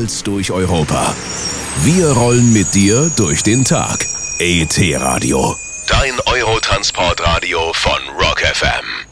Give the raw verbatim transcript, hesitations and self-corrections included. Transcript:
stolz durch Europa. Wir rollen mit dir durch den Tag. E T Radio. Dein Eurotransportradio von Rock F M.